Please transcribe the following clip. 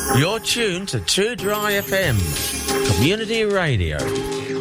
You're tuned to 2 Dry FM, community radio.